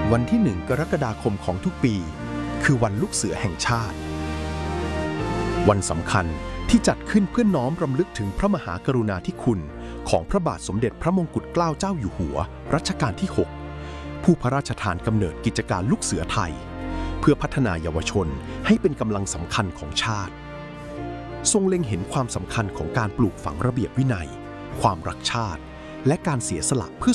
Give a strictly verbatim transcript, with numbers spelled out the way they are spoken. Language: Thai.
วันที่หนึ่งกรกฎาคมของทุกปีคือวันลูกเสือแห่งชาติวันสำคัญที่จัดขึ้นเพื่อน้อมรำลึกถึงพระมหากรุณาธิคุณของพระบาทสมเด็จพระมงกุฎเกล้าเจ้าอยู่หัวรัชกาลที่หกผู้พระราชทานกำเนิดกิจการลูกเสือไทยเพื่อพัฒนาเยาวชนให้เป็นกำลังสำคัญของชาติทรงเล็งเห็นความสำคัญของการปลูกฝังระเบียบวินัยความรักชาติและการเสียสละเพื่อ